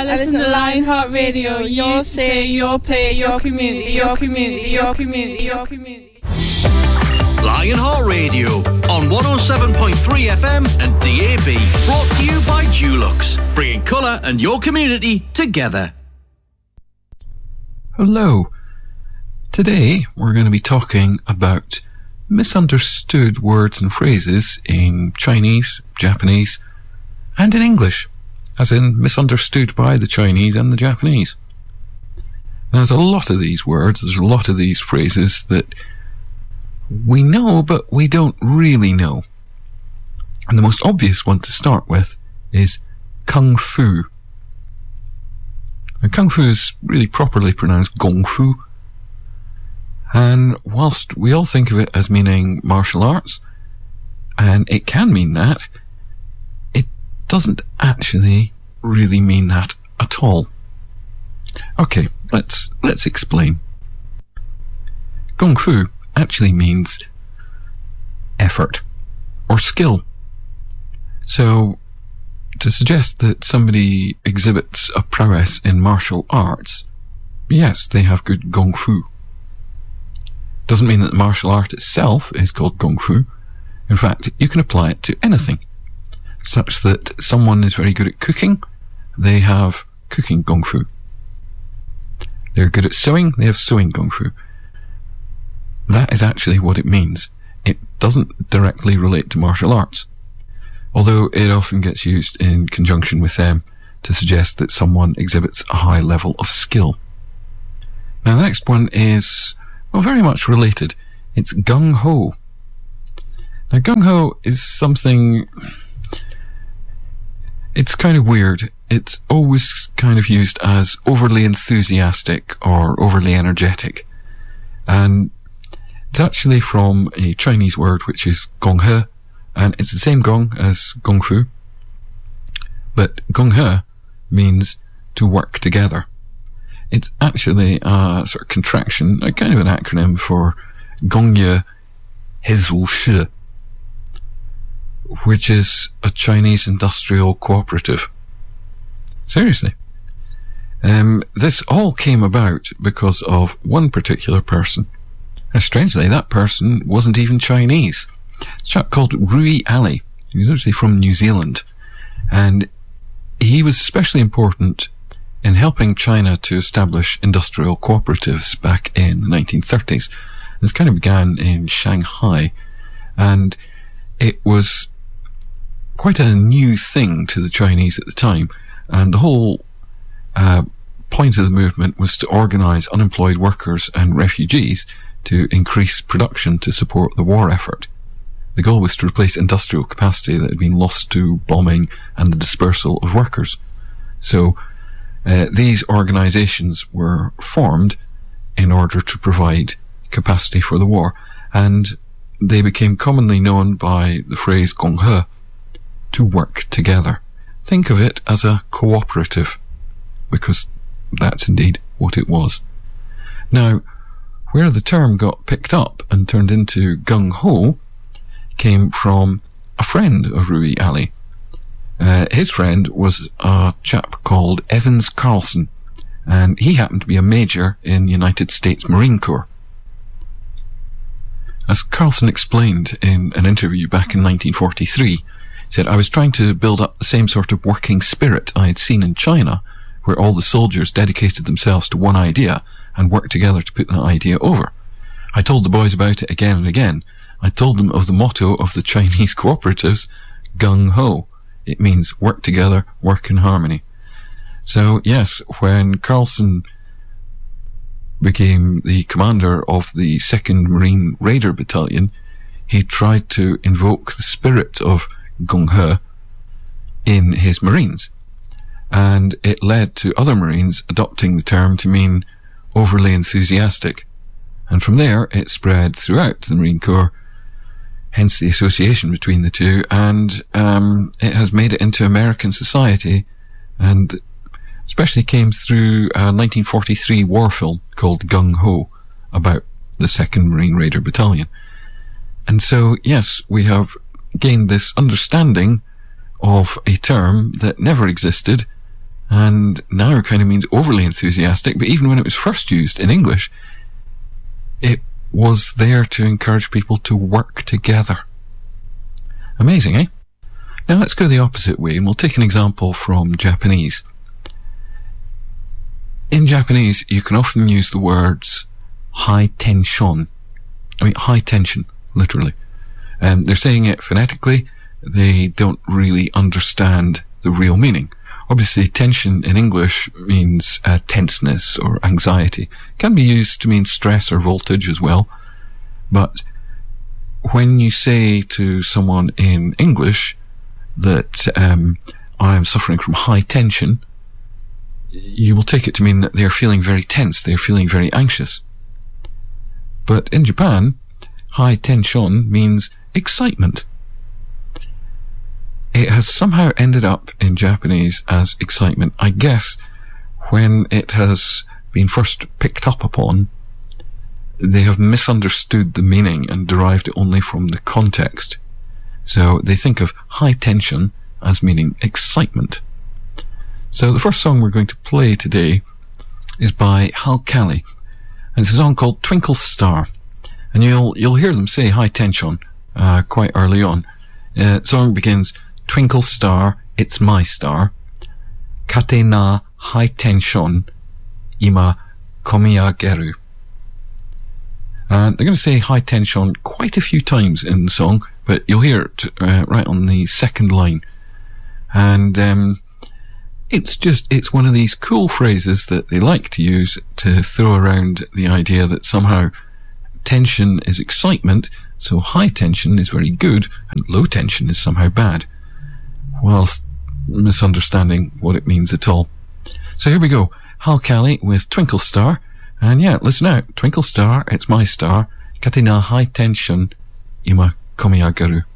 I listen to Lionheart Radio. Your say, your play, your community, your community, your community, your community. Lionheart Radio on 107.3 FM and DAB. Brought to you by Dulux, bringing colour and your community together. Hello. Today we're going to be talking about misunderstood words and phrases in Chinese, Japanese, and in English, as in misunderstood by the Chinese and the Japanese. Now, there's a lot of these words, there's a lot of these phrases that we know, but we don't really know. And the most obvious one to start with is kung fu. Now, kung fu is really properly pronounced gong fu. And whilst we all think of it as meaning martial arts, and it can mean that, it doesn't actually really mean that at all. Okay, let's explain. Kung fu actually means effort or skill. So, to suggest that somebody exhibits a prowess in martial arts, yes, they have good kung fu. Doesn't mean that the martial art itself is called kung fu. In fact, you can apply it to anything, such that someone is very good at cooking, they have cooking kung fu. They're good at sewing, they have sewing kung fu. That is actually what it means. It doesn't directly relate to martial arts, although it often gets used in conjunction with them to suggest that someone exhibits a high level of skill. Now, the next one is, well, very much related. It's gung-ho. Now, gung-ho is something, it's kind of weird. It's always kind of used as overly enthusiastic or overly energetic. And it's actually from a Chinese word which is gong-he, and it's the same gong as gong fu. But gong-he means to work together. It's actually a sort of contraction, a kind of an acronym for Gongye Hezu Shi, which is a Chinese industrial cooperative. Seriously. This all came about because of one particular person. Now, strangely, that person wasn't even Chinese. It's a chap called Rui Ali. He was actually from New Zealand. And he was especially important in helping China to establish industrial cooperatives back in the 1930s. This kind of began in Shanghai, and it was quite a new thing to the Chinese at the time, and the whole point of the movement was to organize unemployed workers and refugees to increase production to support the war effort. The goal was to replace industrial capacity that had been lost to bombing and the dispersal of workers. So these organizations were formed in order to provide capacity for the war, and they became commonly known by the phrase gong-he, to work together. Think of it as a cooperative, because that's indeed what it was. Now, where the term got picked up and turned into gung-ho came from a friend of Rui Ali. His friend was a chap called Evans Carlson, and he happened to be a major in the United States Marine Corps. As Carlson explained in an interview back in 1943, he said, "I was trying to build up the same sort of working spirit I had seen in China, where all the soldiers dedicated themselves to one idea and worked together to put that idea over. I told the boys about it again and again. I told them of the motto of the Chinese cooperatives, gung-ho. It means work together, work in harmony." So, yes, when Carlson became the commander of the 2nd Marine Raider Battalion, he tried to invoke the spirit of gung-he in his Marines. And it led to other Marines adopting the term to mean overly enthusiastic. And from there, it spread throughout the Marine Corps, hence the association between the two, and it has made it into American society, and especially came through a 1943 war film called Gung-Ho about the 2nd Marine Raider Battalion. And so, yes, we have gained this understanding of a term that never existed, and now kind of means overly enthusiastic, but even when it was first used in English, it was there to encourage people to work together. Amazing, eh? Now let's go the opposite way, and we'll take an example from Japanese. In Japanese, you can often use the words high tension. I mean, high tension, literally. They're saying it phonetically. They don't really understand the real meaning. Obviously, tension in English means tenseness or anxiety. It can be used to mean stress or voltage as well. But when you say to someone in English that I am suffering from high tension, you will take it to mean that they're feeling very tense, they're feeling very anxious. But in Japan, high tension means excitement. It has somehow ended up in Japanese as excitement. I guess when it has been first picked up upon, they have misunderstood the meaning and derived it only from the context. So they think of high tension as meaning excitement. So the first song we're going to play today is by Halcali, and it's a song called Twinkle Star. And you'll hear them say high tension quite early on. The song begins, Twinkle Star, it's my star. Kate na high tension, ima komiageru. And they're going to say high tension quite a few times in the song, but you'll hear it right on the second line. And it's one of these cool phrases that they like to use to throw around the idea that somehow tension is excitement, so high tension is very good and low tension is somehow bad, whilst misunderstanding what it means at all. So here we go, Halcali with Twinkle Star, and yeah, listen out, Twinkle Star, it's my star, Kate na high tension, ima komiagaru.